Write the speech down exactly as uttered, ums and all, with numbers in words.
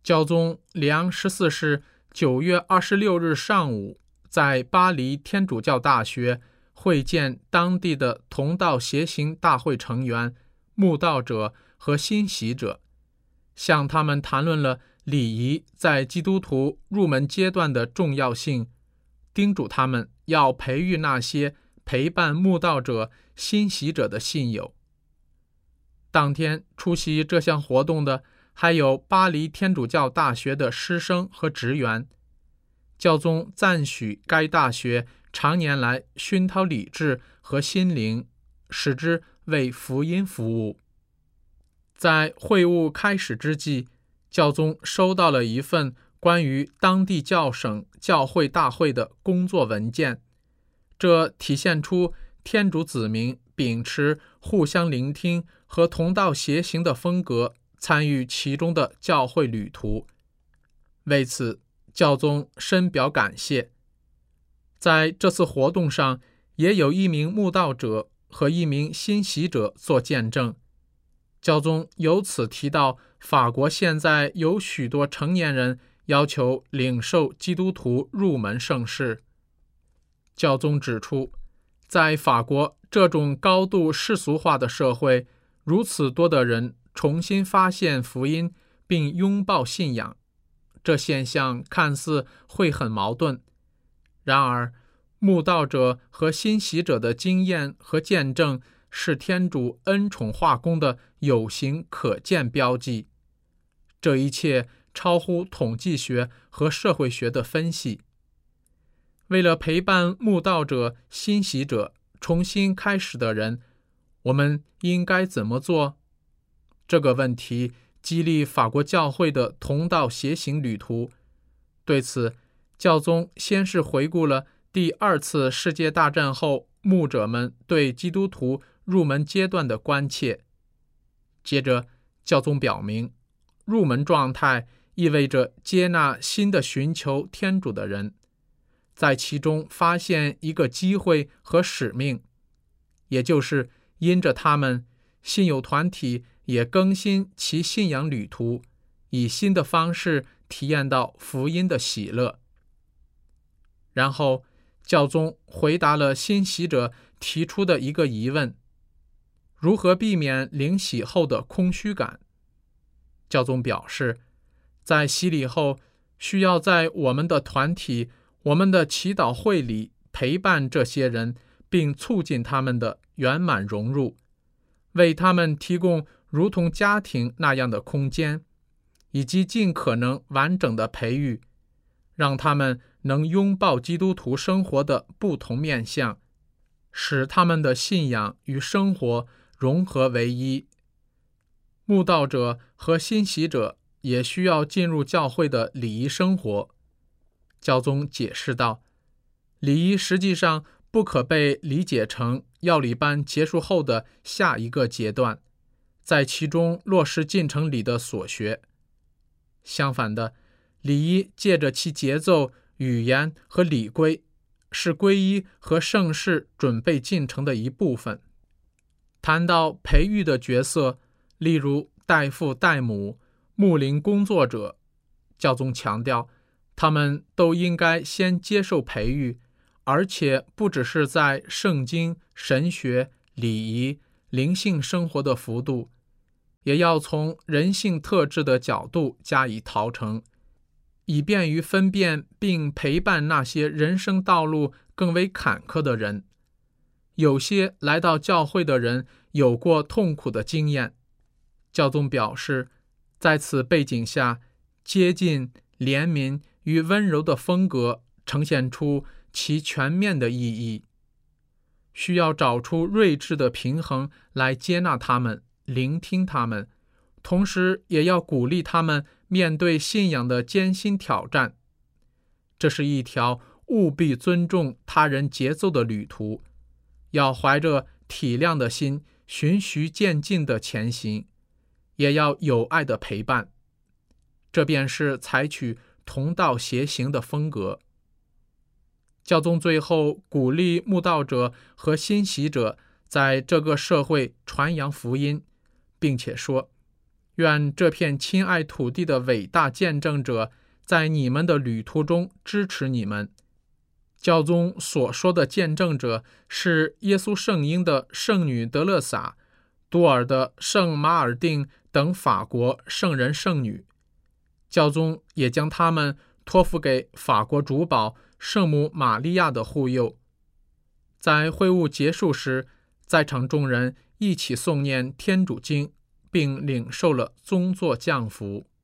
教宗里昂十四世九月二十六日上午在巴黎天主教大学会见当地的同道协行大会成员、慕道者和欣喜者，向他们谈论了礼仪在基督徒入门阶段的重要性，叮嘱他们要培育那些陪伴慕道者、欣喜者的信友。当天出席这项活动的还有巴黎天主教大学的师生和职员。教宗赞许该大学常年来熏陶理智和心灵，使之为福音服务。在会晤开始之际，教宗收到了一份关于当地教省教会大会的工作文件，这体现出天主子民秉持互相聆听和同道协行的风格参与其中的教会旅途。为此，教宗深表感谢。在这次活动上，也有一名慕道者和一名欣喜者做见证。教宗由此提到，法国现在有许多成年人要求领受基督徒入门圣事。教宗指出，在法国这种高度世俗化的社会，如此多的人重新发现福音并拥抱信仰，这现象看似会很矛盾。然而，慕道者和欣喜者的经验和见证是天主恩宠化工的有形可见标记。这一切超乎统计学和社会学的分析。为了陪伴慕道者、欣喜者、重新开始的人，我们应该怎么做？这个问题激励法国教会的同道协行旅途。对此，教宗先是回顾了第二次世界大战后牧者们对基督徒入门阶段的关切。接着，教宗表明，入门状态意味着接纳新的寻求天主的人，在其中发现一个机会和使命，也就是因着他们，信友团体也更新其信仰旅途，以新的方式体验到福音的喜乐。然后，教宗回答了欣喜者提出的一个疑问：如何避免领洗后的空虚感？教宗表示，在洗礼后，需要在我们的团体、我们的祈祷会里陪伴这些人，并促进他们的圆满融入，为他们提供如同家庭那样的空间，以及尽可能完整的培育，让他们能拥抱基督徒生活的不同面向，使他们的信仰与生活融合为一。慕道者和欣喜者也需要进入教会的礼仪生活。教宗解释道，礼仪实际上不可被理解成药理班结束后的下一个阶段，在其中落实进程里的所学。相反的，礼仪借着其节奏、语言和礼规，是皈依和圣事准备进程的一部分。谈到培育的角色，例如代父代母、牧灵工作者，教宗强调，他们都应该先接受培育，而且不只是在圣经、神学、礼仪、灵性生活的幅度，也要从人性特质的角度加以陶成，以便于分辨并陪伴那些人生道路更为坎坷的人。有些来到教会的人有过痛苦的经验。教宗表示，在此背景下，接近、怜悯与温柔的风格呈现出其全面的意义。需要找出睿智的平衡来接纳他们，聆听他们，同时也要鼓励他们面对信仰的艰辛挑战。这是一条务必尊重他人节奏的旅途，要怀着体谅的心循序渐进的前行，也要有爱的陪伴。这便是采取同道协行的风格。教宗最后鼓励慕道者和欣喜者在这个社会传扬福音，并且说， 愿这片亲爱土地的伟大见证者在你们的旅途中支持你们。教宗所说的见证者是耶稣圣婴的圣女德勒撒、多尔的圣马尔定等法国圣人圣女。教宗也将他们托付给法国主保圣母玛利亚的护佑。在会晤结束时，在场众人一起诵念天主经，并领受了宗座降服。